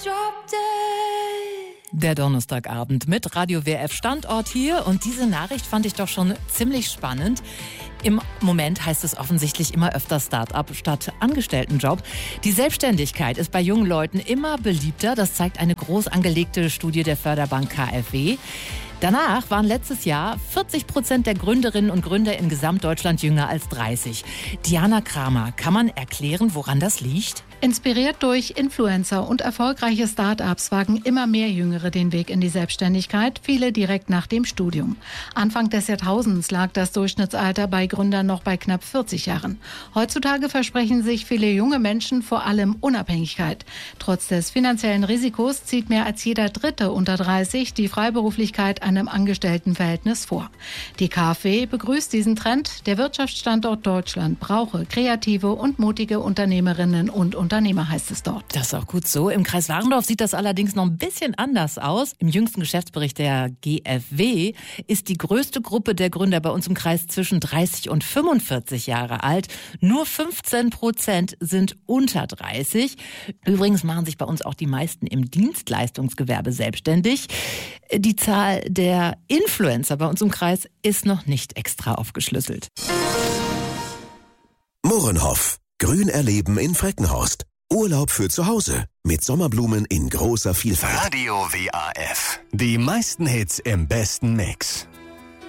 Der Donnerstagabend mit Radio WF Standort hier und diese Nachricht fand ich doch schon ziemlich spannend. Im Moment heißt es offensichtlich immer öfter Start-up statt Angestelltenjob. Die Selbstständigkeit ist bei jungen Leuten immer beliebter. Das zeigt eine groß angelegte Studie der Förderbank KfW. Danach waren letztes Jahr 40% der Gründerinnen und Gründer in Gesamtdeutschland jünger als 30. Diana Kramer, kann man erklären, woran das liegt? Inspiriert durch Influencer und erfolgreiche Start-ups wagen immer mehr Jüngere den Weg in die Selbstständigkeit, viele direkt nach dem Studium. Anfang des Jahrtausends lag das Durchschnittsalter bei Gründern noch bei knapp 40 Jahren. Heutzutage versprechen sich viele junge Menschen vor allem Unabhängigkeit. Trotz des finanziellen Risikos zieht mehr als jeder Dritte unter 30 die Freiberuflichkeit einem Angestelltenverhältnis vor. Die KfW begrüßt diesen Trend. Der Wirtschaftsstandort Deutschland brauche kreative und mutige Unternehmerinnen und Unternehmer, heißt es dort. Das ist auch gut so. Im Kreis Warendorf sieht das allerdings noch ein bisschen anders aus. Im jüngsten Geschäftsbericht der GfW ist die größte Gruppe der Gründer bei uns im Kreis zwischen 30 und 45 Jahre alt. Nur 15% sind unter 30. Übrigens machen sich bei uns auch die meisten im Dienstleistungsgewerbe selbstständig. Die Zahl der Influencer bei uns im Kreis ist noch nicht extra aufgeschlüsselt. Mohrenhoff. Grün erleben in Freckenhorst. Urlaub für zu Hause. Mit Sommerblumen in großer Vielfalt. Radio WAF. Die meisten Hits im besten Mix.